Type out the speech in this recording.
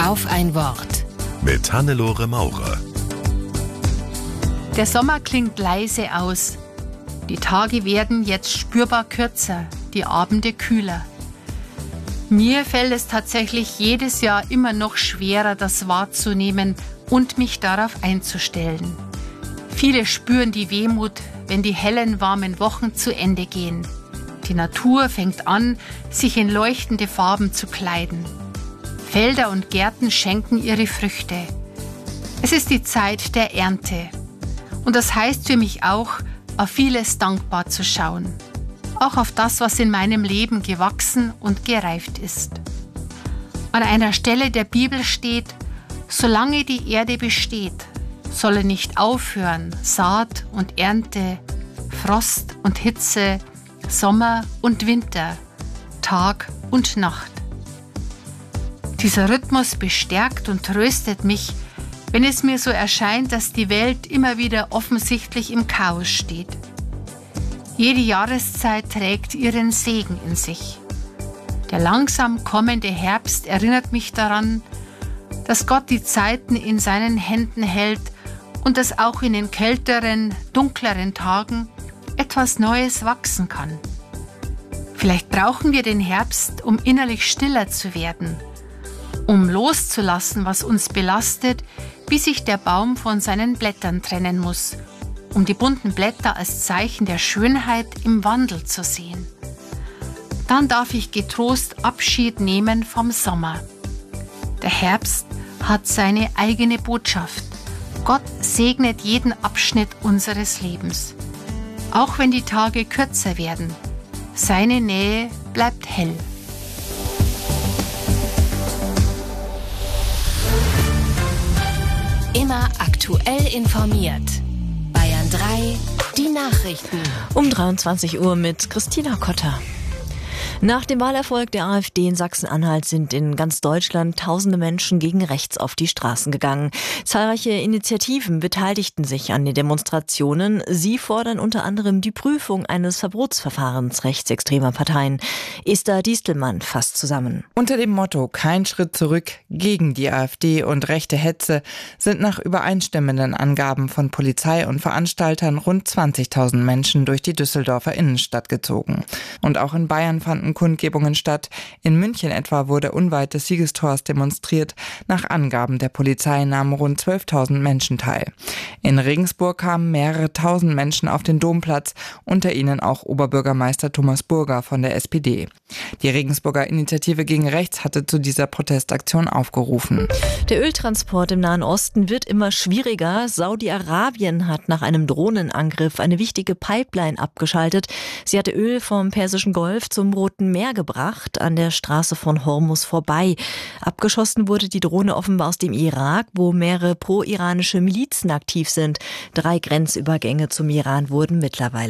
Auf ein Wort. Mit Hannelore Maurer. Der Sommer klingt leise aus. Die Tage werden jetzt spürbar kürzer, die Abende kühler. Mir fällt es tatsächlich jedes Jahr immer noch schwerer, das wahrzunehmen und mich darauf einzustellen. Viele spüren die Wehmut, wenn die hellen, warmen Wochen zu Ende gehen. Die Natur fängt an, sich in leuchtende Farben zu kleiden. Felder und Gärten schenken ihre Früchte. Es ist die Zeit der Ernte. Und das heißt für mich auch, auf vieles dankbar zu schauen. Auch auf das, was in meinem Leben gewachsen und gereift ist. An einer Stelle der Bibel steht: Solange die Erde besteht, solle nicht aufhören Saat und Ernte, Frost und Hitze, Sommer und Winter, Tag und Nacht. Dieser Rhythmus bestärkt und tröstet mich, wenn es mir so erscheint, dass die Welt immer wieder offensichtlich im Chaos steht. Jede Jahreszeit trägt ihren Segen in sich. Der langsam kommende Herbst erinnert mich daran, dass Gott die Zeiten in seinen Händen hält und dass auch in den kälteren, dunkleren Tagen etwas Neues wachsen kann. Vielleicht brauchen wir den Herbst, um innerlich stiller zu werden, um loszulassen, was uns belastet, bis sich der Baum von seinen Blättern trennen muss, um die bunten Blätter als Zeichen der Schönheit im Wandel zu sehen. Dann darf ich getrost Abschied nehmen vom Sommer. Der Herbst hat seine eigene Botschaft. Gott segnet jeden Abschnitt unseres Lebens. Auch wenn die Tage kürzer werden, seine Nähe bleibt hell. Immer aktuell informiert. Bayern 3, die Nachrichten. Um 23 Uhr mit Christina Kotter. Nach dem Wahlerfolg der AfD in Sachsen-Anhalt sind in ganz Deutschland tausende Menschen gegen rechts auf die Straßen gegangen. Zahlreiche Initiativen beteiligten sich an den Demonstrationen. Sie fordern unter anderem die Prüfung eines Verbotsverfahrens rechtsextremer Parteien. Esther Diestelmann fasst zusammen. Unter dem Motto „Kein Schritt zurück gegen die AfD und rechte Hetze" sind nach übereinstimmenden Angaben von Polizei und Veranstaltern rund 20.000 Menschen durch die Düsseldorfer Innenstadt gezogen. Und auch in Bayern fanden Kundgebungen statt. In München etwa wurde unweit des Siegestors demonstriert. Nach Angaben der Polizei nahmen rund 12.000 Menschen teil. In Regensburg kamen mehrere tausend Menschen auf den Domplatz, unter ihnen auch Oberbürgermeister Thomas Burger von der SPD. Die Regensburger Initiative gegen Rechts hatte zu dieser Protestaktion aufgerufen. Der Öltransport im Nahen Osten wird immer schwieriger. Saudi-Arabien hat nach einem Drohnenangriff eine wichtige Pipeline abgeschaltet. Sie hatte Öl vom Persischen Golf zum Roten Meer gebracht, an der Straße von Hormuz vorbei. Abgeschossen wurde die Drohne offenbar aus dem Irak, wo mehrere pro-iranische Milizen aktiv sind. 3 Grenzübergänge zum Iran wurden mittlerweile